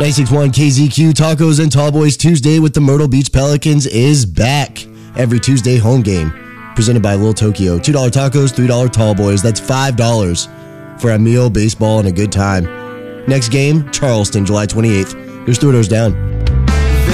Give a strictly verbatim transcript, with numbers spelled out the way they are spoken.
ninety-six point one K Z Q Tacos and Tall Boys Tuesday with the Myrtle Beach Pelicans is back. Every Tuesday home game presented by Lil Tokyo. two dollar tacos, three dollar Tall Boys. That's five dollars for a meal, baseball, and a good time. Next game, Charleston, July twenty-eighth. Here's Three Doors Down.